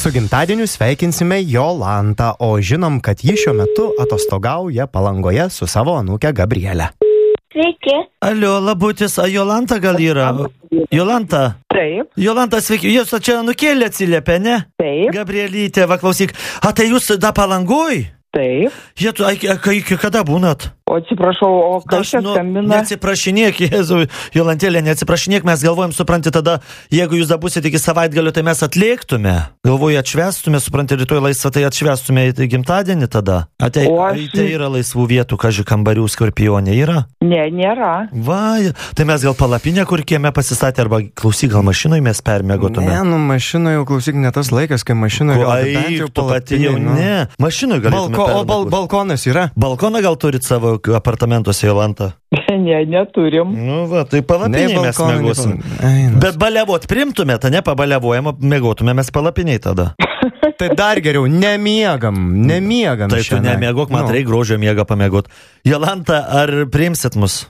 su gimtadieniu sveikinsime Jolantą, o žinom, kad ji šiuo metu atostogauja Palangoje su savo anūke Gabriele. Sveiki. Alio, labutis, a Jolanta gal yra? Jolanta? Taip. Jolanta, sveiki, jūs čia anūkėlė atsiliepė, ne? Taip. Gabrielytė, va klausyk, tai jūs da Palangoj? Taip. Jie, iki kada būnat? O atsiprašau, o kas čia skambina? Neatsiprašinėk, Jėzau, Jolantėlė, neatsiprašinėk, mes galvojam, supranti, tada, jeigu jūs dabusit iki savaitgalio, tai mes atlėktume. Galvoju, atšvestume, supranti, rytoj laisvą, tai atšvestume į gimtadienį tada. Tai yra laisvų vietų, kažkai kambarių Skorpionė yra? Ne, nėra. Va, tai mes gal palapinę, kur kieme pasistatė, arba klausyk, gal mašinoj mes permiegotume. Ne, mašinoj jau klausyk, ne tas laikas, kai mašinoj jau palapinė. Ne, mašinoj galėtume O balkonas yra? Balkoną gal turit savo apartamentuose, Jolanta? Ne, neturim. Nu va, tai palapiniai mes mėgosim. Bet baliavot primtumėte, ne pabaliavojama, mėgotume mes palapiniai tada. Tai dar geriau, nemiegam Tai tu nemiegok, man reikia grožio miegą pamiegot. Jolanta, ar priimsit mus?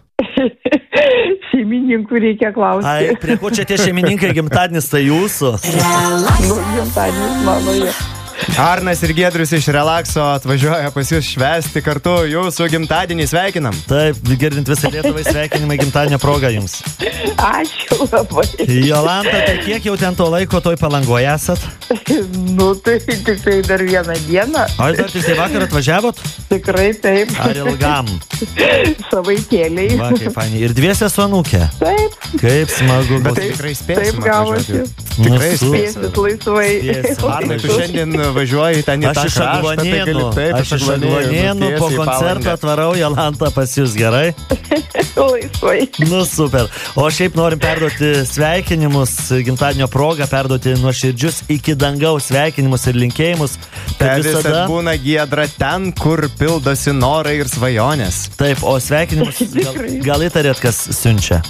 Šeimininkų reikia klausti. Ai, prie ko čia tie šeimininkai, gimtadienis tai jūsų? Gimtadienis mano jie. Arnas ir Giedrius iš Relaxo atvažiuoja pas jūs švęsti kartu, jūsų gimtadienį sveikinam. Taip, girdint visą Lietuvai sveikinimai gimtadienio proga jums. Ačiū labai. Jolanta, tai kiek jau ten to laiko toj Palangoje esat? Nu, tai tik tai dar vieną dieną. Ar dar tik tai vakar atvažiavot? Tikrai taip. Ar ilgam? Savaitėliai. Va, kaip fainai. Ir dviese su anūke? Taip. Kaip smagu. Bet tikrai spėsim taip gavosi. Tikrai spėsit laisvai. Arnai, tu šiandien važiuoji ten į tą kraštą, tai gali taip. Aš iš Aglonėnų po koncerto atvarau Jolantą pas jūs, gerai? Laisvai. Nu, super. O šiaip norim perduoti sveikinimus, gimtadienio progą, perduoti nuoširdžius iki dangaus sveikinimus ir linkėjimus. Kad visada būna giedra ten, kur pildosi norai ir svajonės. Taip, o sveikinimus gal įtarėt, kas siunčia?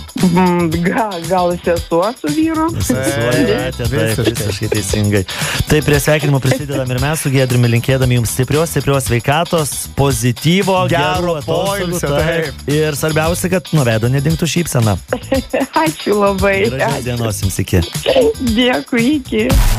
Gal sesuo su vyru? Sesuo, taip, visiškai teisingai. Taip, prie sveikinimų prisidedam ir mes su Giedriumi, linkėdami jums stiprios sveikatos, pozityvo, gero poilsio, taip. Ir svarbiausia, kad nuo veido nedingtų šypsena. Ačiū labai. Gražios dienos jums iki. Dėkui, iki.